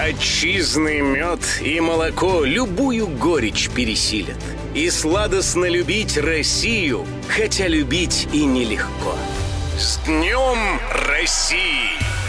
Отчизный мед и молоко любую горечь пересилят. И сладостно любить Россию, хотя любить и нелегко. С Днем России!